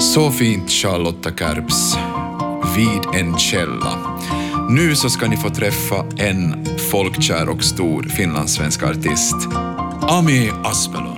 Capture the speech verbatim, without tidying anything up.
Så fint, Charlotta Kärps. Vid en källa. Nu så ska ni få träffa en folkkär och stor finlandssvensk artist. Ami Aspelund.